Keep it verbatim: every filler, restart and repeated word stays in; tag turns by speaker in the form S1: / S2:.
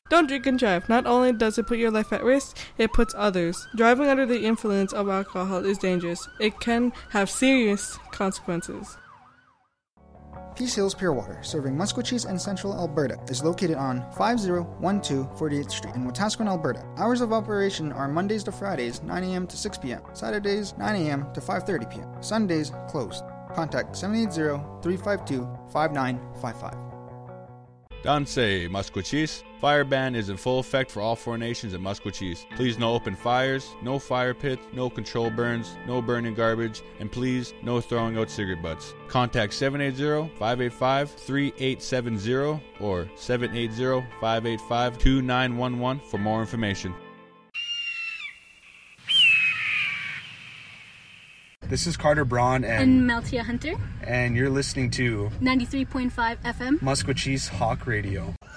S1: Don't drink and drive. Not only does it put your life at risk, it puts others. Driving under the influence of alcohol is dangerous. It can have serious consequences.
S2: Peace Hills Pure Water, serving Maskwacis and Central Alberta, is located on five oh one two forty-eighth Street in Wetaskiwin, Alberta. Hours of operation are Mondays to Fridays, nine a.m. to six p.m., Saturdays, nine a.m. to five thirty p.m., Sundays, closed. Contact seven eight zero, three five two, five nine five five.
S3: Dansei, Maskwacis. Fire ban is in full effect for all four nations at Maskwacis. Please no open fires, no fire pits, no control burns, no burning garbage, and please no throwing out cigarette butts. Contact seven eight zero, five eight five, three eight seven zero or seven eight zero, five eight five, two nine one one for more information.
S4: This is Carter Braun and,
S5: and Meltia Hunter,
S4: and you're listening to
S5: ninety-three point five F M
S4: Maskwacis Hawk Radio.